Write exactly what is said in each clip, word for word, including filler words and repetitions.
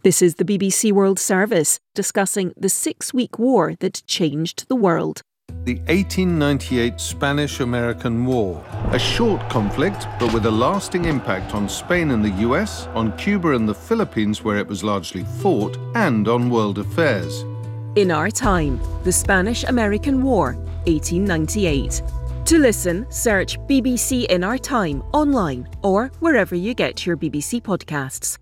This is the B B C World Service, discussing the six-week war that changed the world. The eighteen ninety-eight Spanish-American War, a short conflict but with a lasting impact on Spain and the U S, on Cuba and the Philippines where it was largely fought, and on world affairs. In Our Time, the Spanish-American War, eighteen ninety-eight. To listen, search B B C In Our Time online or wherever you get your B B C podcasts.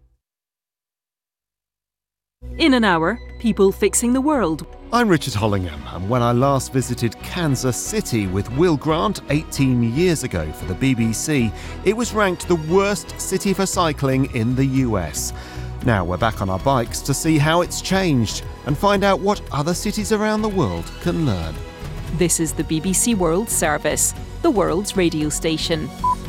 In an hour, people fixing the world. I'm Richard Hollingham, and when I last visited Kansas City with Will Grant eighteen years ago for the B B C, it was ranked the worst city for cycling in the U S. Now we're back on our bikes to see how it's changed and find out what other cities around the world can learn. This is the B B C World Service, the world's radio station.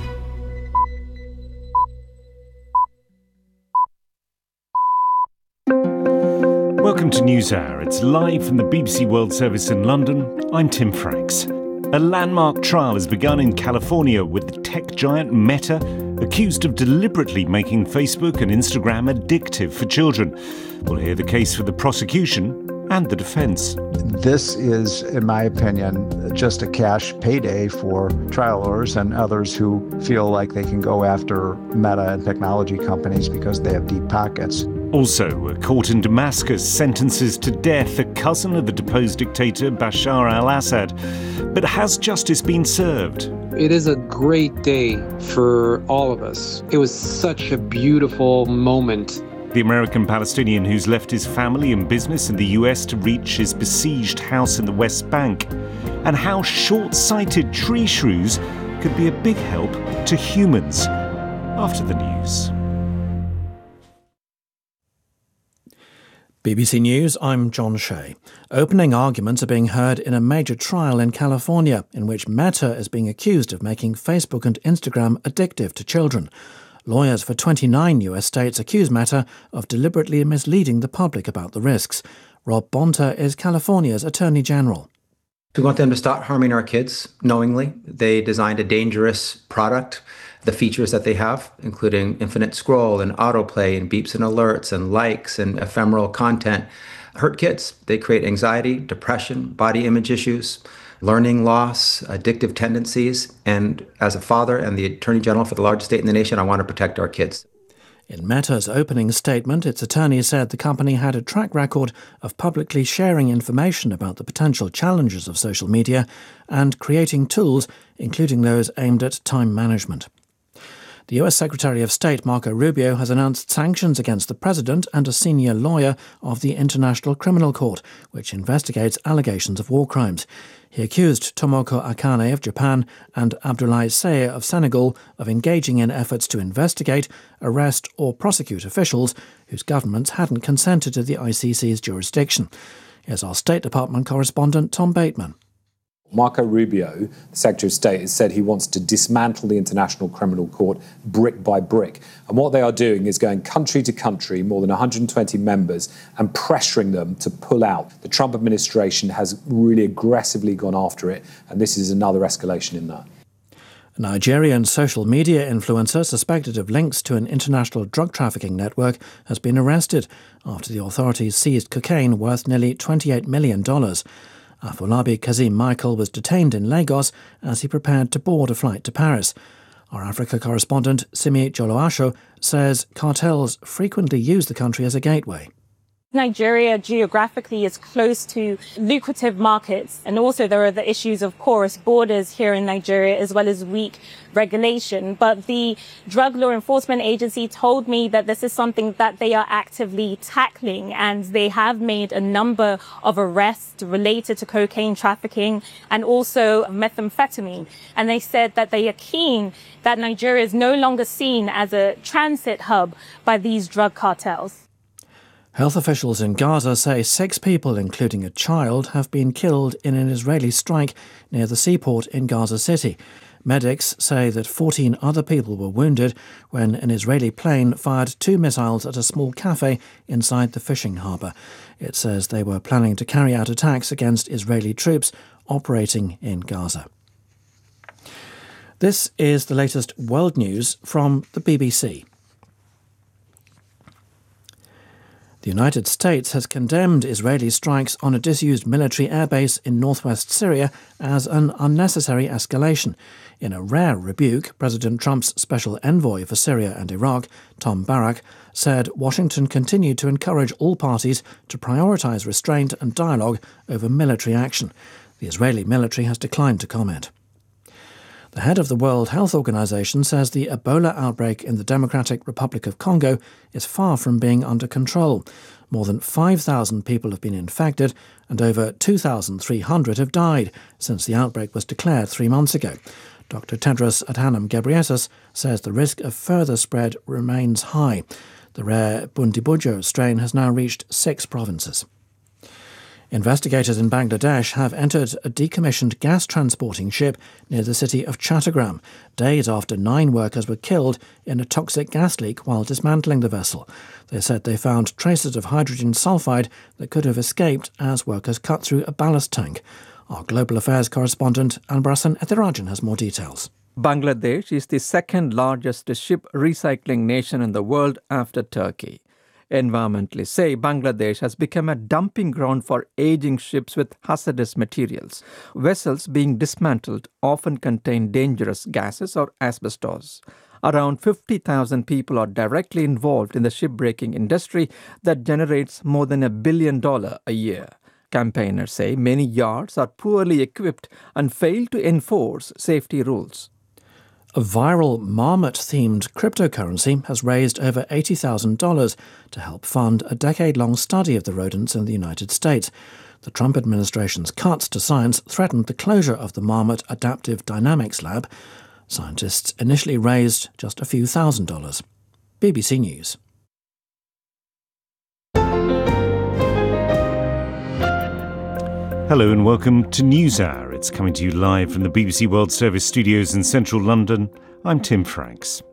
Welcome to NewsHour. It's live from the B B C World Service in London. I'm Tim Franks. A landmark trial has begun in California with the tech giant Meta accused of deliberately making Facebook and Instagram addictive for children. We'll hear the case for the prosecution and the defence. This is, in my opinion, just a cash payday for trial lawyers and others who feel like they can go after Meta and technology companies because they have deep pockets. Also, a court in Damascus sentences to death a cousin of the deposed dictator Bashar al-Assad. But has justice been served? It is a great day for all of us. It was such a beautiful moment. The American Palestinian who's left his family and business in the U S to reach his besieged house in the West Bank. And how short-sighted tree shrews could be a big help to humans. After the news. B B C News, I'm John Shea. Opening arguments are being heard in a major trial in California in which Meta is being accused of making Facebook and Instagram addictive to children. Lawyers for twenty-nine U S states accuse Meta of deliberately misleading the public about the risks. Rob Bonta is California's Attorney General. We want them to stop harming our kids knowingly. They designed a dangerous product. The features that they have, including infinite scroll and autoplay and beeps and alerts and likes and ephemeral content, hurt kids. They create anxiety, depression, body image issues, learning loss, addictive tendencies. And as a father and the Attorney General for the largest state in the nation, I want to protect our kids. In Meta's opening statement, its attorney said the company had a track record of publicly sharing information about the potential challenges of social media and creating tools, including those aimed at time management. The U S Secretary of State Marco Rubio has announced sanctions against the president and a senior lawyer of the International Criminal Court, which investigates allegations of war crimes. He accused Tomoko Akane of Japan and Abdoulaye Seye of Senegal of engaging in efforts to investigate, arrest or prosecute officials whose governments hadn't consented to the I C C's jurisdiction. Here's our State Department correspondent Tom Bateman. Marco Rubio, the Secretary of State, has said he wants to dismantle the International Criminal Court brick by brick. And what they are doing is going country to country, more than one hundred twenty members, and pressuring them to pull out. The Trump administration has really aggressively gone after it, and this is another escalation in that. A Nigerian social media influencer suspected of links to an international drug trafficking network has been arrested after the authorities seized cocaine worth nearly twenty-eight million dollars. Afolabi Kazim Michael was detained in Lagos as he prepared to board a flight to Paris. Our Africa correspondent, Simi Joloasho, says cartels frequently use the country as a gateway. Nigeria geographically is close to lucrative markets, and also there are the issues of porous borders here in Nigeria as well as weak regulation. But the Drug Law Enforcement Agency told me that this is something that they are actively tackling, and they have made a number of arrests related to cocaine trafficking and also methamphetamine. And they said that they are keen that Nigeria is no longer seen as a transit hub by these drug cartels. Health officials in Gaza say six people, including a child, have been killed in an Israeli strike near the seaport in Gaza City. Medics say that fourteen other people were wounded when an Israeli plane fired two missiles at a small cafe inside the fishing harbour. It says they were planning to carry out attacks against Israeli troops operating in Gaza. This is the latest world news from the B B C. The United States has condemned Israeli strikes on a disused military airbase in northwest Syria as an unnecessary escalation. In a rare rebuke, President Trump's special envoy for Syria and Iraq, Tom Barak, said Washington continued to encourage all parties to prioritize restraint and dialogue over military action. The Israeli military has declined to comment. The head of the World Health Organization says the Ebola outbreak in the Democratic Republic of Congo is far from being under control. More than five thousand people have been infected and over two thousand three hundred have died since the outbreak was declared three months ago. Doctor Tedros Adhanom Ghebreyesus says the risk of further spread remains high. The rare Bundibugyo strain has now reached six provinces. Investigators in Bangladesh have entered a decommissioned gas transporting ship near the city of Chattogram, days after nine workers were killed in a toxic gas leak while dismantling the vessel. They said they found traces of hydrogen sulfide that could have escaped as workers cut through a ballast tank. Our Global Affairs correspondent Anbrasan Ethirajan has more details. Bangladesh is the second largest ship recycling nation in the world after Turkey. Environmentalists say Bangladesh has become a dumping ground for aging ships with hazardous materials. Vessels being dismantled often contain dangerous gases or asbestos. Around fifty thousand people are directly involved in the shipbreaking industry that generates more than a billion dollars a year. Campaigners say many yards are poorly equipped and fail to enforce safety rules. A viral marmot-themed cryptocurrency has raised over eighty thousand dollars to help fund a decade-long study of the rodents in the United States. The Trump administration's cuts to science threatened the closure of the Marmot Adaptive Dynamics Lab. Scientists initially raised just a few thousand dollars. B B C News. Hello and welcome to NewsHour. It's coming to you live from the B B C World Service studios in central London. I'm Tim Franks.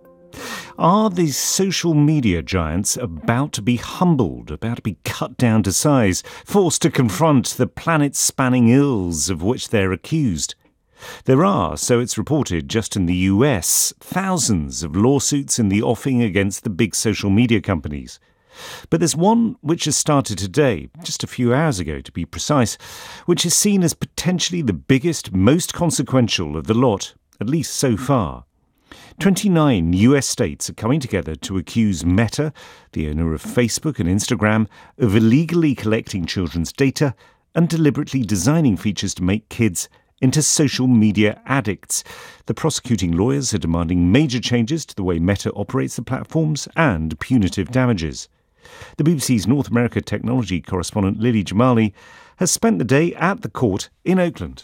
Are these social media giants about to be humbled, about to be cut down to size, forced to confront the planet-spanning ills of which they're accused? There are, so it's reported, just in the U S, thousands of lawsuits in the offing against the big social media companies. But there's one which has started today, just a few hours ago to be precise, which is seen as potentially the biggest, most consequential of the lot, at least so far. twenty-nine U S states are coming together to accuse Meta, the owner of Facebook and Instagram, of illegally collecting children's data and deliberately designing features to make kids into social media addicts. The prosecuting lawyers are demanding major changes to the way Meta operates the platforms and punitive damages. The B B C's North America technology correspondent Lily Jamali has spent the day at the court in Oakland.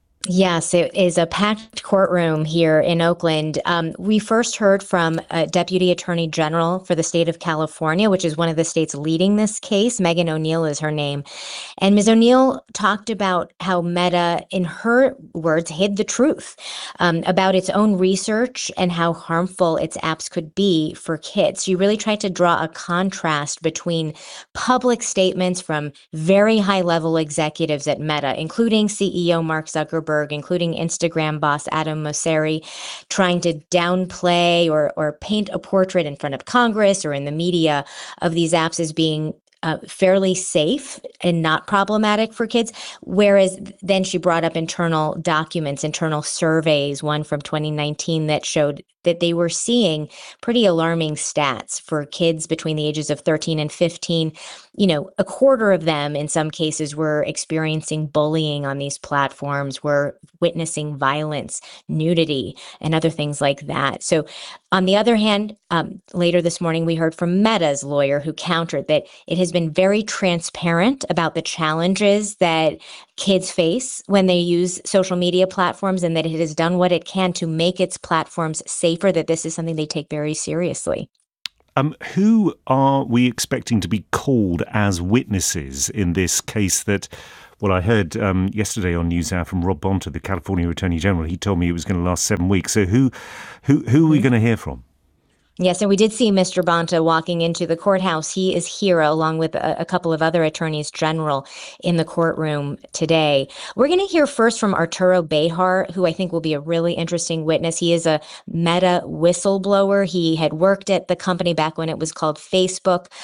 Yes, it is a packed courtroom here in Oakland. Um, we first heard from a Deputy Attorney General for the state of California, which is one of the states leading this case. Megan O'Neill is her name. And Miz O'Neill talked about how Meta, in her words, hid the truth um, about its own research and how harmful its apps could be for kids. She really tried to draw a contrast between public statements from very high-level executives at Meta, including C E O Mark Zuckerberg, including Instagram boss Adam Mosseri, trying to downplay or or paint a portrait in front of Congress or in the media of these apps as being uh, fairly safe and not problematic for kids. Whereas then she brought up internal documents, internal surveys, one from twenty nineteen that showed that they were seeing pretty alarming stats for kids between the ages of thirteen and fifteen. You know, a quarter of them in some cases were experiencing bullying on these platforms, were witnessing violence, nudity, and other things like that. So on the other hand, um, later this morning, we heard from Meta's lawyer who countered that it has been very transparent about the challenges that kids face when they use social media platforms and that it has done what it can to make its platforms safer, that this is something they take very seriously. Um, who are we expecting to be called as witnesses in this case that, well, I heard um, yesterday on NewsHour from Rob Bonta, the California Attorney General. He told me it was going to last seven weeks. So who, who, who are we going to hear from? Yes, and we did see Mister Bonta walking into the courthouse. He is here along with a, a couple of other attorneys general in the courtroom today. We're going to hear first from Arturo Bejar, who I think will be a really interesting witness. He is a Meta whistleblower. He had worked at the company back when it was called Facebook.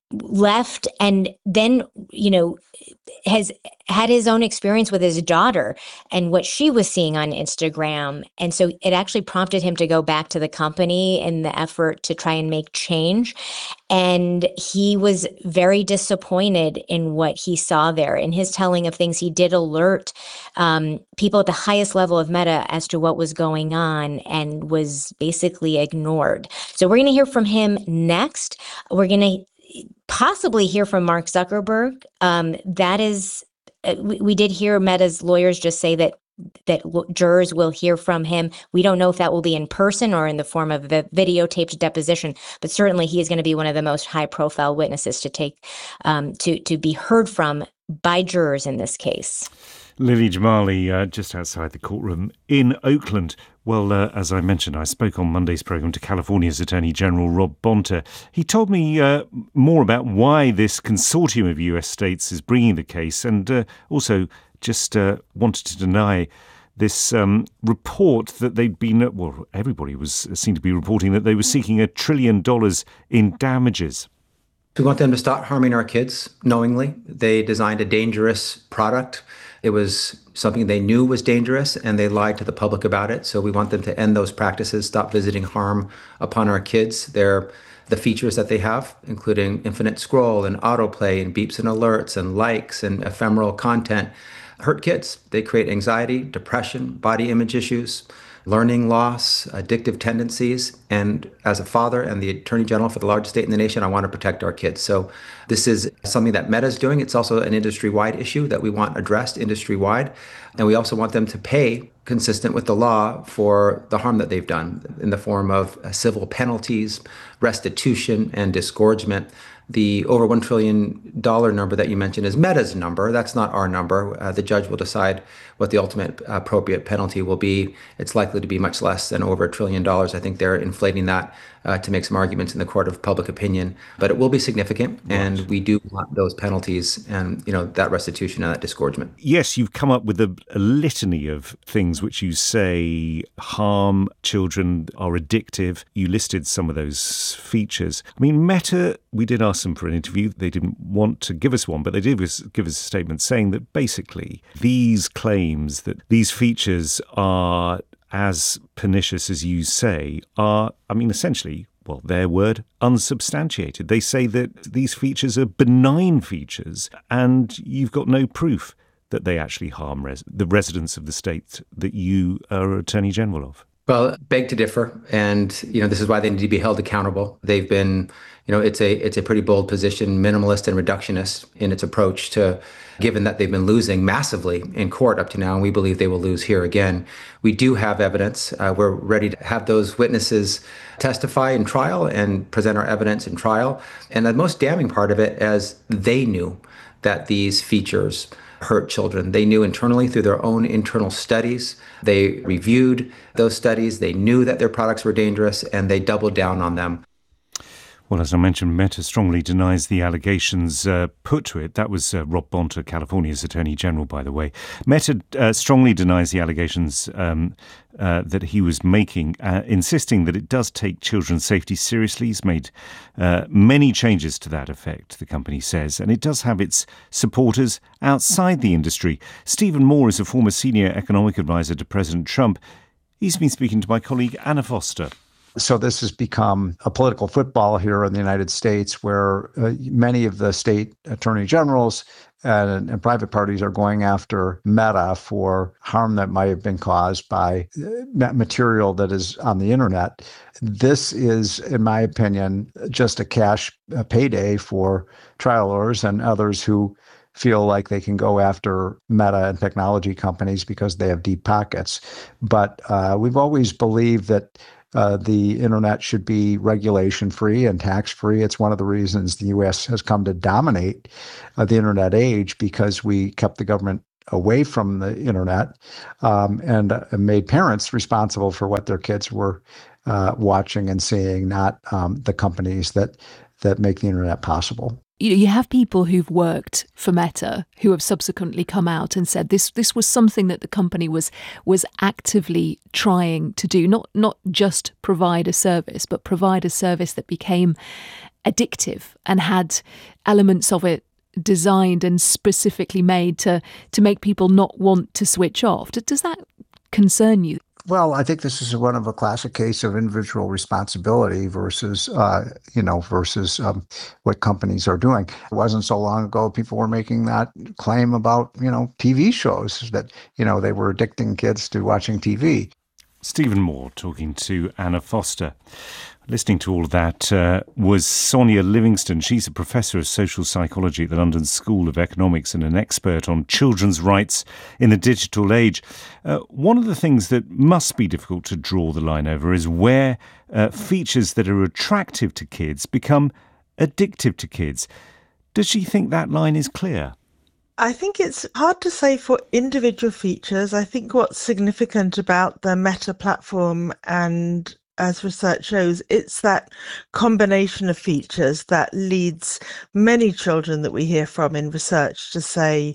left and then, you know, has had his own experience with his daughter and what she was seeing on Instagram. And so it actually prompted him to go back to the company in the effort to try and make change. And he was very disappointed in what he saw there. In his telling of things, he did alert um, people at the highest level of Meta as to what was going on and was basically ignored. So we're going to hear from him next. We're going to possibly hear from Mark Zuckerberg. Um, that is, uh, we, we did hear Meta's lawyers just say that that jurors will hear from him. We don't know if that will be in person or in the form of a videotaped deposition, but certainly he is going to be one of the most high-profile witnesses to take um, to to be heard from by jurors in this case. Lily Jamali, uh, just outside the courtroom in Oakland. Well, uh, as I mentioned, I spoke on Monday's programme to California's Attorney General Rob Bonta. He told me uh, more about why this consortium of U S states is bringing the case, and uh, also just uh, wanted to deny this um, report that they'd been, well, everybody was seemed to be reporting that they were seeking a trillion dollars in damages. We want them to stop harming our kids knowingly. They designed a dangerous product. It was something they knew was dangerous, and they lied to the public about it. So we want them to end those practices, stop visiting harm upon our kids. They're the features that they have, including infinite scroll and autoplay and beeps and alerts and likes and ephemeral content, hurt kids. They create anxiety, depression, body image issues, learning loss, addictive tendencies. And as a father and the Attorney General for the largest state in the nation, I want to protect our kids. So this is something that Meta is doing. It's also an industry-wide issue that we want addressed industry-wide. And we also want them to pay consistent with the law for the harm that they've done in the form of civil penalties, restitution, and disgorgement. The over one trillion dollars number that you mentioned is Meta's number. That's not our number. Uh, the judge will decide what the ultimate appropriate penalty will be. It's likely to be much less than over a trillion dollars. I think they're inflating that uh, to make some arguments in the court of public opinion. But it will be significant, right. And we do want those penalties and, you know, that restitution and that disgorgement. Yes, you've come up with a, a litany of things which you say harm children, are addictive. You listed some of those features. I mean, Meta, we did ask them for an interview. They didn't want to give us one, but they did give us a statement saying that basically these claims that these features are as pernicious as you say are, I mean, essentially, well, their word, unsubstantiated. They say that these features are benign features and you've got no proof that they actually harm res- the residents of the state that you are Attorney General of. Well, beg to differ. And, you know, this is why they need to be held accountable. They've been, you know, it's a it's a pretty bold position, minimalist and reductionist in its approach to, given that they've been losing massively in court up to now, and we believe they will lose here again. We do have evidence. Uh, we're ready to have those witnesses testify in trial and present our evidence in trial. And the most damning part of it is they knew that these features hurt children. They knew internally through their own internal studies. They reviewed those studies. They knew that their products were dangerous, and they doubled down on them. Well, as I mentioned, Meta strongly denies the allegations uh, put to it. That was uh, Rob Bonta, California's Attorney General, by the way. Meta uh, strongly denies the allegations um, uh, that he was making, uh, insisting that it does take children's safety seriously. He's made uh, many changes to that effect, the company says, and it does have its supporters outside the industry. Stephen Moore is a former senior economic advisor to President Trump. He's been speaking to my colleague Anna Foster. So this has become a political football here in the United States where uh, many of the state attorney generals and, and private parties are going after Meta for harm that might have been caused by material that is on the internet. This is, in my opinion, just a cash payday for trial lawyers and others who feel like they can go after Meta and technology companies because they have deep pockets. But uh, we've always believed that Uh, the internet should be regulation-free and tax-free. It's one of the reasons the U S has come to dominate uh, the internet age, because we kept the government away from the internet um, and uh, made parents responsible for what their kids were uh, watching and seeing, not um, the companies that that make the internet possible. You know, you have people who've worked for Meta who have subsequently come out and said this this was something that the company was was actively trying to do, not not just provide a service, but provide a service that became addictive and had elements of it designed and specifically made to to make people not want to switch off. Does that concern you? Well, I think this is one of a classic case of individual responsibility versus, uh, you know, versus um, what companies are doing. It wasn't so long ago people were making that claim about, you know, T V shows that, you know, they were addicting kids to watching T V. Stephen Moore talking to Anna Foster. Listening to all of that uh, was Sonia Livingston. She's a professor of social psychology at the London School of Economics and an expert on children's rights in the digital age. Uh, one of the things that must be difficult to draw the line over is where uh, features that are attractive to kids become addictive to kids. Does she think that line is clear? I think it's hard to say for individual features. I think what's significant about the Meta platform, and as research shows, it's that combination of features that leads many children that we hear from in research to say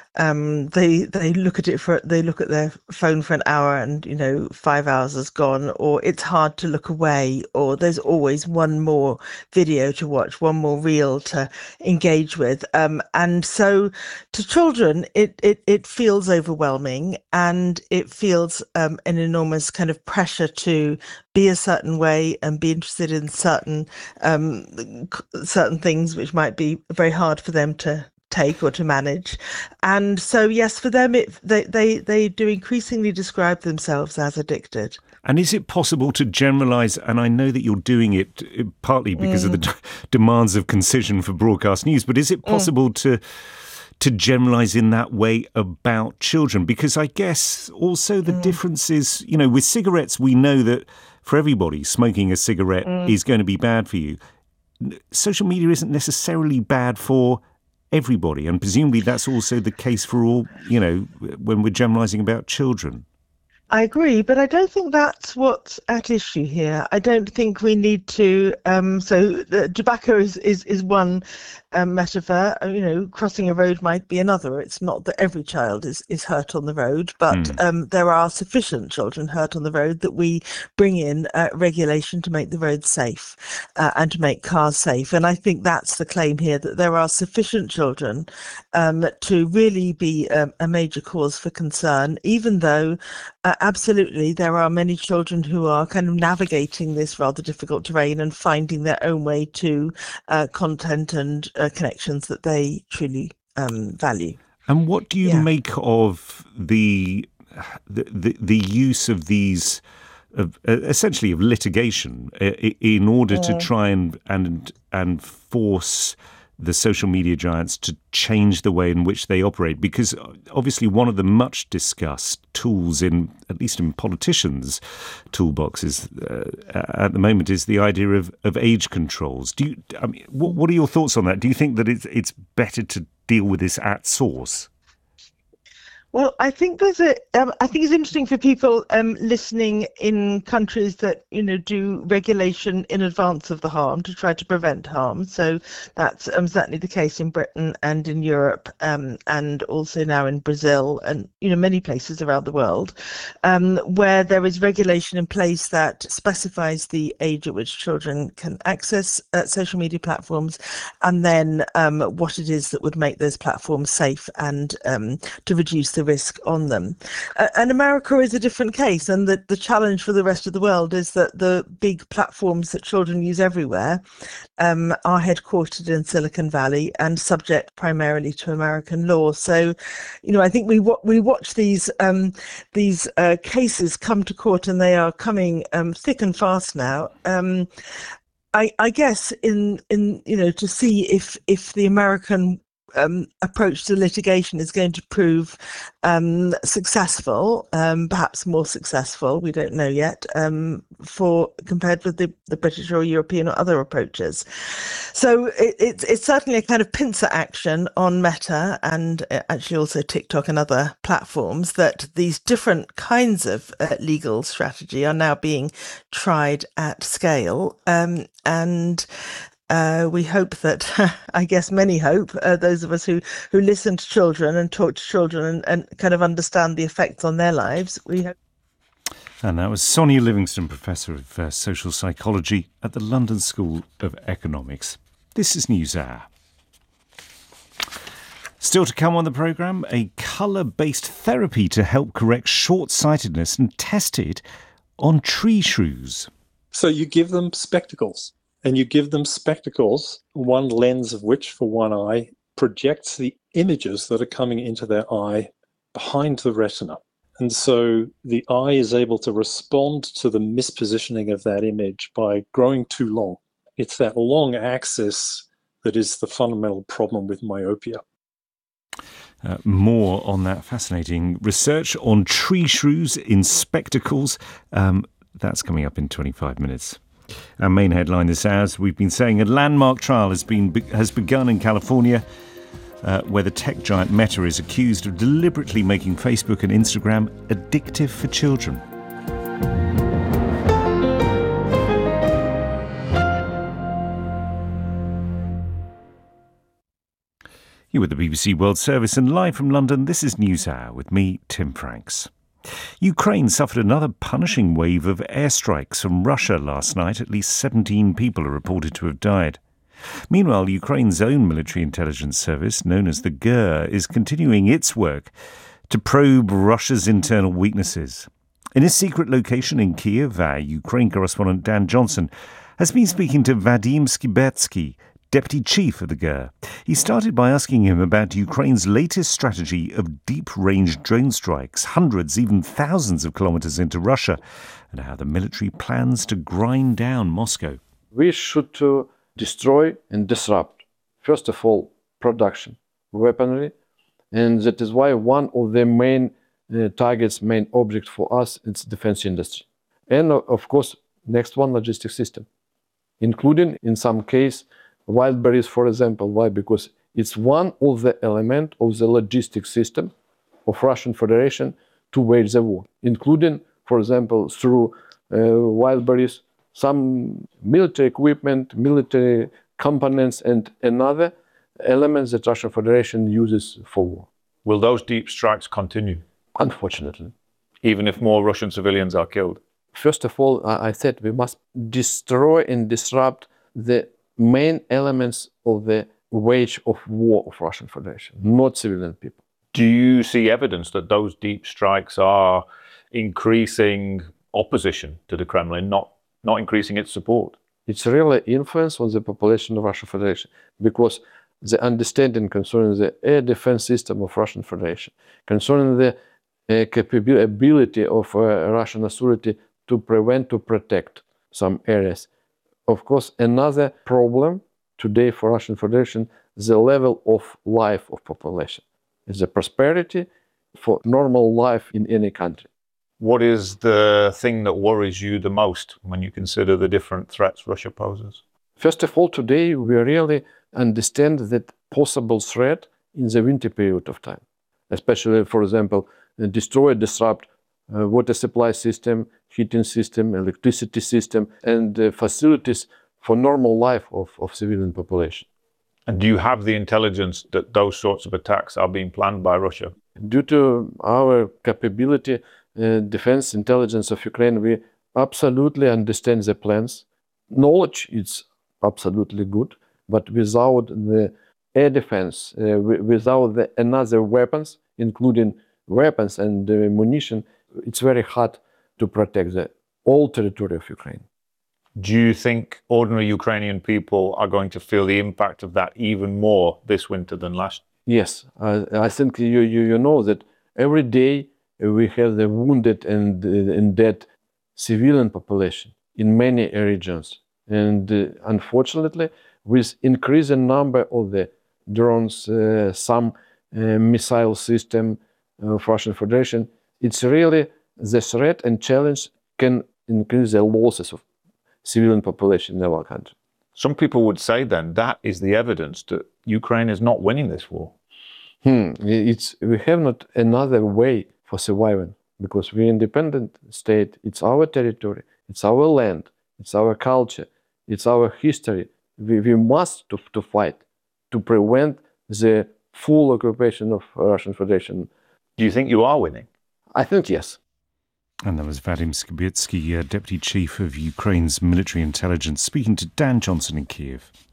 um, they they look at it for they look at their phone for an hour and, you know, five hours is gone, or it's hard to look away, or there's always one more video to watch, one more reel to engage with. Um, and so to children, it, it, it feels overwhelming, and it feels um, an enormous kind of pressure to be a certain way and be interested in certain um, certain things which might be very hard for them to take or to manage. And so, yes, for them, it, they, they, they do increasingly describe themselves as addicted. And is it possible to generalise, and I know that you're doing it partly because mm. of the d- demands of concision for broadcast news, but is it possible mm. to to generalise in that way about children? Because I guess also the mm. difference is, you know, with cigarettes, we know that for everybody, smoking a cigarette mm. is going to be bad for you. Social media isn't necessarily bad for everybody, and presumably that's also the case for all, you know, when we're generalising about children. I agree, but I don't think that's what's at issue here. I don't think we need to. Um, so uh, tobacco is, is, is one um, metaphor. You know, crossing a road might be another. It's not that every child is, is hurt on the road, but mm. um, there are sufficient children hurt on the road that we bring in uh, regulation to make the roads safe uh, and to make cars safe. And I think that's the claim here, that there are sufficient children um, to really be um, a major cause for concern, even though uh, absolutely there are many children who are kind of navigating this rather difficult terrain and finding their own way to uh, content and uh, connections that they truly um, value. And what do you Yeah. make of the the the, the use of these, of, uh, essentially of litigation, uh, in order to Mm. try and and and force the social media giants to change the way in which they operate? Because obviously one of the much discussed tools in, at least in politicians' toolboxes uh, at the moment, is the idea of, of age controls. Do you, I mean, what, what are your thoughts on that? Do you think that it's it's better to deal with this at source? Well, I think there's a. Um, I think it's interesting for people um, listening in countries that, you know, do regulation in advance of the harm to try to prevent harm. So that's um, certainly the case in Britain and in Europe, um, and also now in Brazil and, you know, many places around the world, um, where there is regulation in place that specifies the age at which children can access uh, social media platforms, and then um, what it is that would make those platforms safe and um, to reduce the risk on them. Uh, and America is a different case, and the, the challenge for the rest of the world is that the big platforms that children use everywhere um, are headquartered in Silicon Valley and subject primarily to American law. So, you know, I think we we watch these um, these uh, cases come to court, and they are coming um, thick and fast now. Um, I, I guess in in you know, to see if if the American Um, approach to litigation is going to prove um, successful, um, perhaps more successful, we don't know yet, um, for compared with the, the British or European or other approaches. So it, it, it's certainly a kind of pincer action on Meta and actually also TikTok and other platforms, that these different kinds of uh, legal strategy are now being tried at scale. Um, and Uh, we hope that, I guess many hope, uh, those of us who, who listen to children and talk to children and, and kind of understand the effects on their lives, we hope. And that was Sonia Livingston, Professor of uh, Social Psychology at the London School of Economics. This is NewsHour. Still to come on the programme, a colour-based therapy to help correct short-sightedness and tested on tree shrews. So you give them spectacles, and you give them spectacles, one lens of which for one eye projects the images that are coming into their eye behind the retina. And so the eye is able to respond to the mispositioning of that image by growing too long. It's that long axis that is the fundamental problem with myopia. Uh, more on that fascinating research on tree shrews in spectacles. Um, that's coming up in twenty-five minutes. Our main headline this hour, as we've been saying, a landmark trial has been has begun in California, uh, where the tech giant Meta is accused of deliberately making Facebook and Instagram addictive for children. You're with the B B C World Service, and live from London, this is NewsHour with me, Tim Franks. Ukraine suffered another punishing wave of airstrikes from Russia last night. At least seventeen people are reported to have died. Meanwhile, Ukraine's own military intelligence service, known as the G E R, is continuing its work to probe Russia's internal weaknesses. In a secret location in Kiev, our Ukraine correspondent Dan Johnson has been speaking to Vadim Skibetsky, Deputy Chief of the G E R. He started by asking him about Ukraine's latest strategy of deep-range drone strikes, hundreds, even thousands of kilometres into Russia, and how the military plans to grind down Moscow. We should uh, destroy and disrupt, first of all, production, weaponry, and that is why one of the main uh, targets, main object for us, is defense industry. And, uh, of course, next one, logistics system, including, in some case, Wildberries, for example. Why? Because it's one of the elements of the logistics system of Russian Federation to wage the war, including, for example, through uh, Wildberries, some military equipment, military components, and another elements that Russian Federation uses for war. Will those deep strikes continue? Unfortunately. Even if more Russian civilians are killed? First of all, I said we must destroy and disrupt the main elements of the wage of war of Russian Federation, not civilian people. Do you see evidence that those deep strikes are increasing opposition to the Kremlin, not, not increasing its support? It's really influence on the population of Russian Federation, because the understanding concerning the air defense system of Russian Federation, concerning the uh, capability of uh, Russian authority to prevent, to protect some areas. Of course, another problem today for Russian Federation is the level of life of population. It's the prosperity for normal life in any country. What is the thing that worries you the most when you consider the different threats Russia poses? First of all, today we really understand that possible threat in the winter period of time, especially, for example, destroy, disrupt uh, water supply system, heating system, electricity system, and uh, facilities for normal life of, of civilian population. And do you have the intelligence that those sorts of attacks are being planned by Russia? Due to our capability, uh, defense intelligence of Ukraine, we absolutely understand the plans. Knowledge is absolutely good, but without the air defense, uh, without the another weapons, including weapons and uh, munition, it's very hard to protect the whole territory of Ukraine. Do you think ordinary Ukrainian people are going to feel the impact of that even more this winter than last? Yes, I, I think you, you, you know that every day we have the wounded and, uh, and dead civilian population in many regions. And uh, unfortunately, with increasing number of the drones, uh, some uh, missile system of Russian Federation, it's really the threat and challenge can increase the losses of civilian population in our country. Some people would say then that is the evidence that Ukraine is not winning this war. Hmm. It's, we have not another way for surviving, because we're an independent state. It's our territory, it's our land, it's our culture, it's our history. We, we must to, to fight to prevent the full occupation of Russian Federation. Do you think you are winning? I think yes. And that was Vadim Skibetsky, uh, Deputy Chief of Ukraine's military intelligence, speaking to Dan Johnson in Kiev.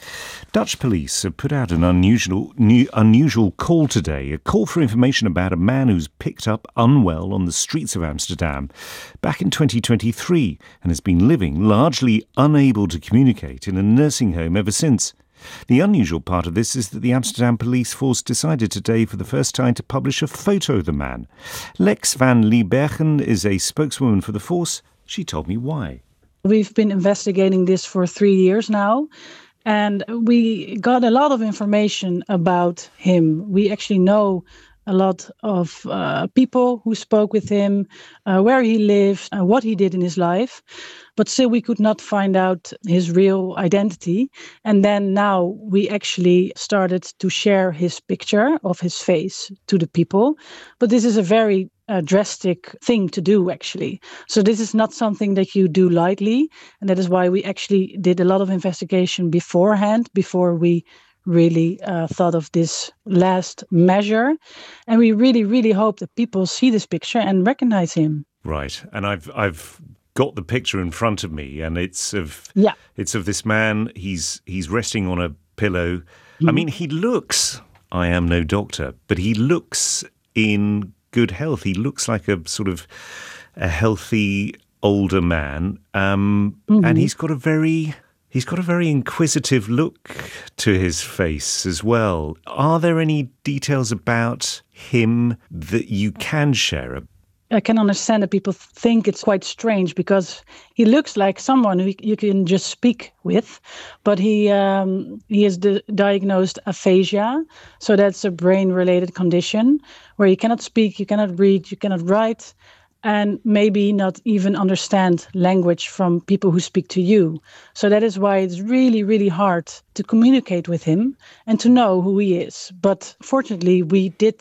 Dutch police have put out an unusual new, unusual call today, a call for information about a man who's picked up unwell on the streets of Amsterdam back in twenty twenty-three and has been living largely unable to communicate in a nursing home ever since. The unusual part of this is that the Amsterdam police force decided today for the first time to publish a photo of the man. Lex van Liebergen is a spokeswoman for the force. She told me why. We've been investigating this for three years now. And we got a lot of information about him. We actually know a lot of uh, people who spoke with him, uh, where he lived, uh, what he did in his life. But still, we could not find out his real identity. And then now we actually started to share his picture of his face to the people. But this is a very uh, drastic thing to do, actually. So this is not something that you do lightly. And that is why we actually did a lot of investigation beforehand, before we really uh, thought of this last measure. And we really, really hope that people see this picture and recognize him. Right. And I've I've got the picture in front of me, and it's of yeah. it's of this man. He's he's resting on a pillow. Mm-hmm. I mean, he looks, I am no doctor, but he looks in good health. He looks like a sort of a healthy older man. Um, mm-hmm. And he's got a very... He's got a very inquisitive look to his face as well. Are there any details about him that you can share? I can understand that people think it's quite strange because he looks like someone who you can just speak with, but he um, he is di- diagnosed aphasia, so that's a brain-related condition where you cannot speak, you cannot read, you cannot write, and maybe not even understand language from people who speak to you. So that is why it's really, really hard to communicate with him and to know who he is. But fortunately, we did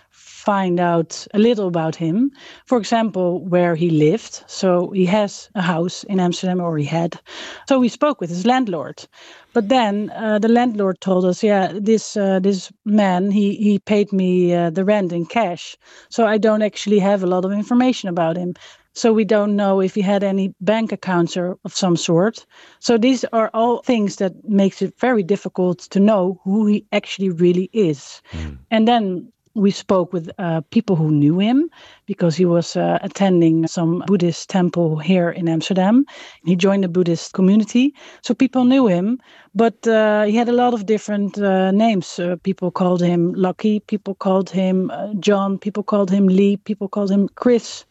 find out a little about him. For example, where he lived. So he has a house in Amsterdam, or he had. So we spoke with his landlord. But then uh, the landlord told us, yeah, this uh, this man, he, he paid me uh, the rent in cash. So I don't actually have a lot of information about him. So we don't know if he had any bank accounts or of some sort. So these are all things that makes it very difficult to know who he actually really is. Mm. And then we spoke with uh, people who knew him because he was uh, attending some Buddhist temple here in Amsterdam. He joined the Buddhist community, so people knew him, but uh, he had a lot of different uh, names. Uh, people called him Lucky, people called him uh, John, people called him Lee, people called him Chris.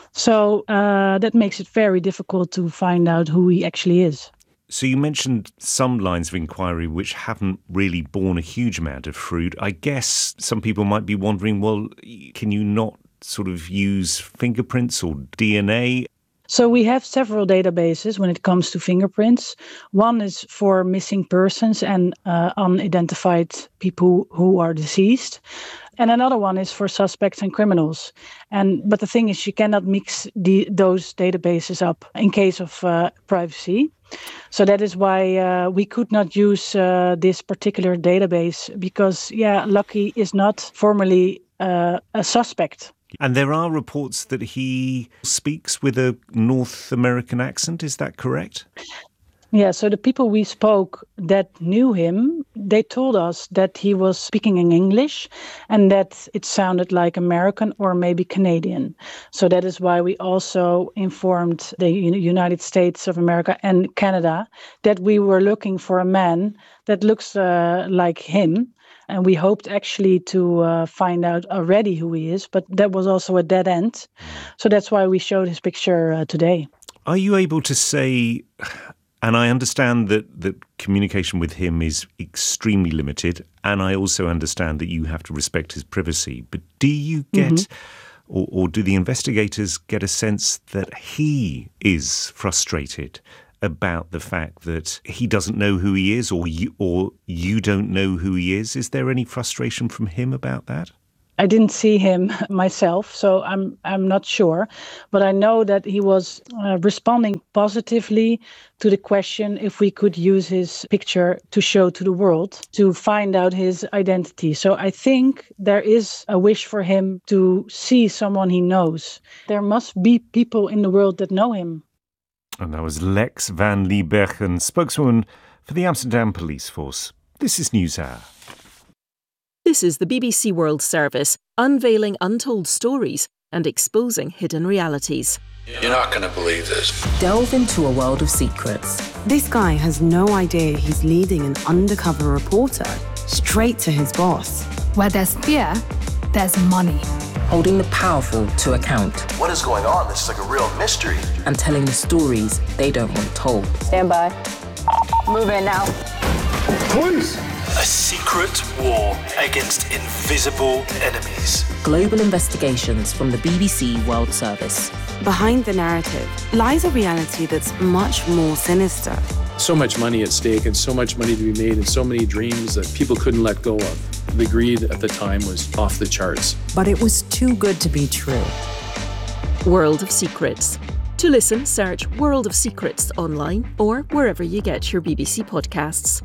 So uh, that makes it very difficult to find out who he actually is. So you mentioned some lines of inquiry which haven't really borne a huge amount of fruit. I guess some people might be wondering, well, can you not sort of use fingerprints or D N A? So we have several databases when it comes to fingerprints. One is for missing persons and uh, unidentified people who are deceased. And another one is for suspects and criminals. And but the thing is, you cannot mix the, those databases up in case of uh, privacy. So that is why uh, we could not use uh, this particular database because, yeah, Lucky is not formally uh, a suspect. And there are reports that he speaks with a North American accent. Is that correct? Yeah, so the people we spoke that knew him, they told us that he was speaking in English and that it sounded like American or maybe Canadian. So that is why we also informed the United States of America and Canada that we were looking for a man that looks uh, like him. And we hoped actually to uh, find out already who he is, but that was also a dead end. So that's why we showed his picture uh, today. Are you able to say... And I understand that, that communication with him is extremely limited, and I also understand that you have to respect his privacy. But do you get, mm-hmm. or, or do the investigators get a sense that he is frustrated about the fact that he doesn't know who he is, or you, or you don't know who he is? Is there any frustration from him about that? I didn't see him myself, so I'm I'm not sure. But I know that he was uh, responding positively to the question if we could use his picture to show to the world, to find out his identity. So I think there is a wish for him to see someone he knows. There must be people in the world that know him. And that was Lex van Liebergen, spokeswoman For the Amsterdam Police Force, this is NewsHour. This is the B B C World Service, unveiling untold stories and exposing hidden realities. You're not going to believe this. Delve into a world of secrets. This guy has no idea he's leading an undercover reporter straight to his boss. Where there's fear, there's money. Holding the powerful to account. What is going on? This is like a real mystery. And telling the stories they don't want told. Stand by. Move in now. Police! A secret war against invisible enemies. Global investigations from the B B C World Service. Behind the narrative lies a reality that's much more sinister. So much money at stake and so much money to be made and so many dreams that people couldn't let go of. The greed at the time was off the charts. But it was too good to be true. World of Secrets. To listen, search World of Secrets online or wherever you get your B B C podcasts.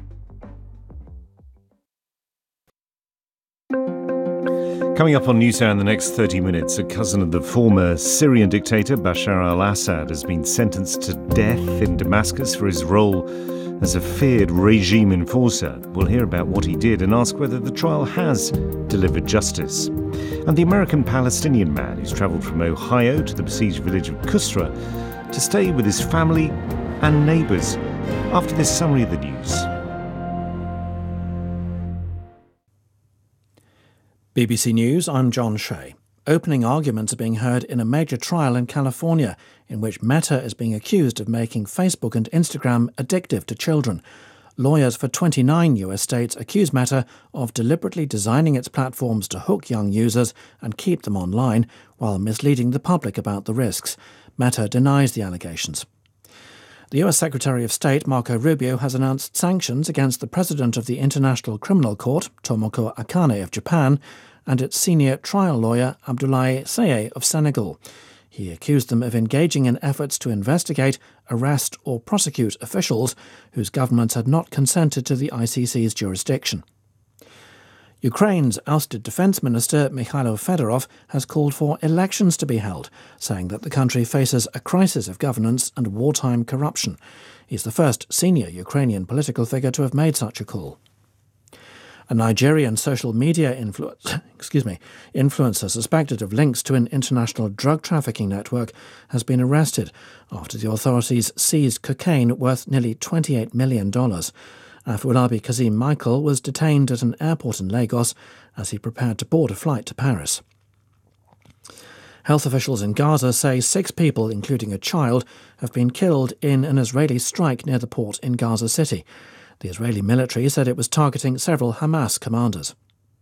Coming up on NewsHour in the next thirty minutes, a cousin of the former Syrian dictator Bashar al-Assad has been sentenced to death in Damascus for his role as a feared regime enforcer. We'll hear about what he did and ask whether the trial has delivered justice. And the American-Palestinian man who's travelled from Ohio to the besieged village of Kusra to stay with his family and neighbours. After this summary of the news. B B C News, I'm John Shea. Opening arguments are being heard in a major trial in California, in which Meta is being accused of making Facebook and Instagram addictive to children. Lawyers for twenty-nine U S states accuse Meta of deliberately designing its platforms to hook young users and keep them online, while misleading the public about the risks. Meta denies the allegations. The U S Secretary of State, Marco Rubio, has announced sanctions against the president of the International Criminal Court, Tomoko Akane of Japan, and its senior trial lawyer, Abdoulaye Seye of Senegal. He accused them of engaging in efforts to investigate, arrest or prosecute officials whose governments had not consented to the I C C's jurisdiction. Ukraine's ousted defence minister, Mikhailo Fedorov, has called for elections to be held, saying that the country faces a crisis of governance and wartime corruption. He's the first senior Ukrainian political figure to have made such a call. A Nigerian social media influ- excuse me, influencer suspected of links to an international drug trafficking network has been arrested after the authorities seized cocaine worth nearly twenty-eight million dollars. Afolabi Kazim Michael was detained at an airport in Lagos as he prepared to board a flight to Paris. Health officials in Gaza say six people, including a child, have been killed in an Israeli strike near the port in Gaza City. The Israeli military said it was targeting several Hamas commanders.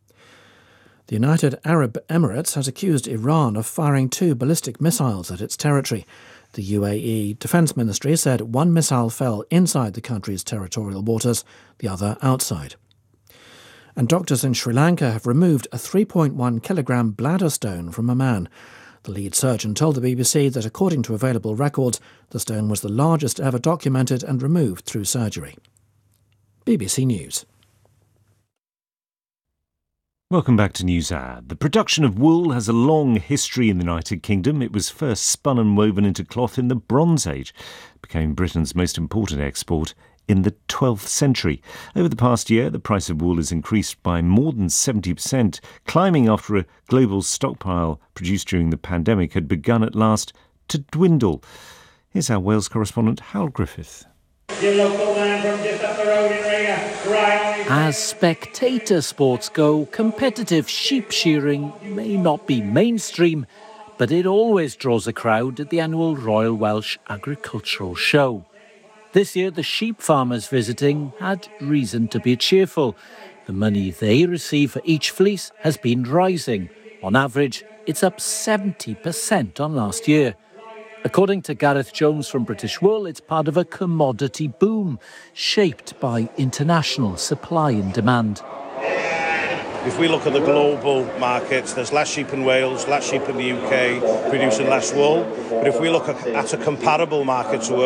The United Arab Emirates has accused Iran of firing two ballistic missiles at its territory. The U A E Defence Ministry said one missile fell inside the country's territorial waters, the other outside. And doctors in Sri Lanka have removed a three point one kilogram bladder stone from a man. The lead surgeon told the B B C that according to available records, the stone was the largest ever documented and removed through surgery. B B C News. Welcome back to NewsHour. The production of wool has a long history in the United Kingdom. It was first spun and woven into cloth in the Bronze Age. It became Britain's most important export in the twelfth century. Over the past year, the price of wool has increased by more than seventy percent, climbing after a global stockpile produced during the pandemic had begun at last to dwindle. Here's our Wales correspondent, Hal Griffith. As spectator sports go, competitive sheep shearing may not be mainstream, but it always draws a crowd at the annual Royal Welsh Agricultural Show. This year, the sheep farmers visiting had reason to be cheerful. The money they receive for each fleece has been rising. On average, it's up seventy percent on last year. According to Gareth Jones from British Wool, it's part of a commodity boom shaped by international supply and demand. If we look at the global markets, there's less sheep in Wales, less sheep in the U K producing less wool. But if we look at a comparable market to